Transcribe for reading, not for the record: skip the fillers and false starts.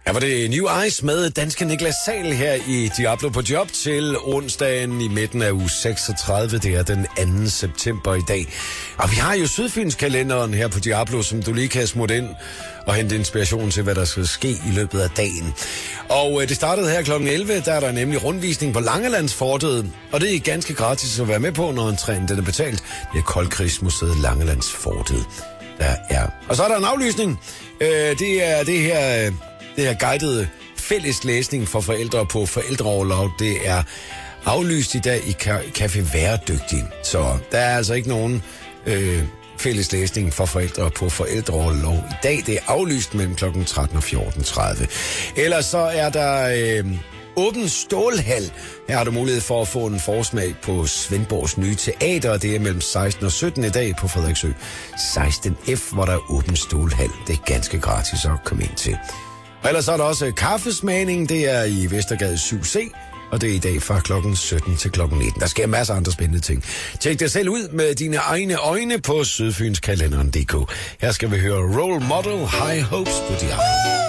Her var det New Eyes med danske Niklas Sahl her i Diablo på job til onsdagen i midten af uge 36. Det er den 2. september i dag. Og vi har jo Sydfynskalenderen her på Diablo, som du lige kan smutte ind og hente inspiration til, hvad der skal ske i løbet af dagen. Og det startede her kl. 11, der er der nemlig rundvisning på Langelandsfortet. Og det er ganske gratis at være med på, når entréen den er betalt. Det er Koldkrigsmuseet Langelandsfortet, der er. Og så er der en aflysning. Det er det her guidede fælles læsning for forældre på forældreorlov. Det er aflyst i dag i Café Væredygtig. Så der er altså ikke nogen fælles læsning for forældre på forældreorlov i dag. Det er aflyst mellem kl. 13 og 14.30. Ellers så er der åben stålhal. Her har du mulighed for at få en forsmag på Svendborgs nye teater. Det er mellem 16 og 17 i dag på Frederiksø 16F, hvor der er åben stålhal. Det er ganske gratis at komme ind til. Og ellers er der også kaffesmagning. Det er i Vestergade 7C, og det er i dag fra klokken 17 til klokken 19. Der sker masser af andre spændende ting. Tjek dig selv ud med dine egne øjne på sydfynskalenderen.dk. Her skal vi høre Role Model High Hopes på Diablo.